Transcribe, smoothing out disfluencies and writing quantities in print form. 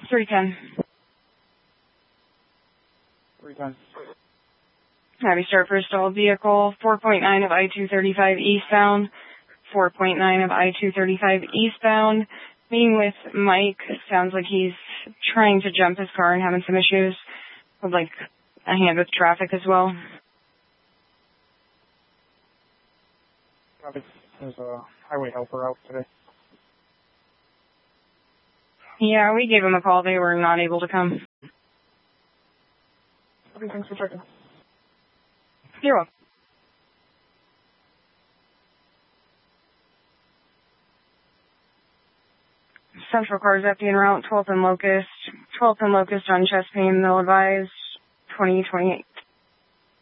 310. 310. Heavy start for a stalled vehicle. 4.9 of I-235 eastbound. 4.9 of I-235 eastbound. Meeting with Mike. Sounds like he's trying to jump his car and having some issues. Would like a hand with traffic as well. There's a highway helper out today. Yeah, we gave them a call. They were not able to come. Okay, thanks for checking. You're welcome. Central cars empty en route, 12th and Locust. 12th and Locust on chest pain, they'll advise 2028.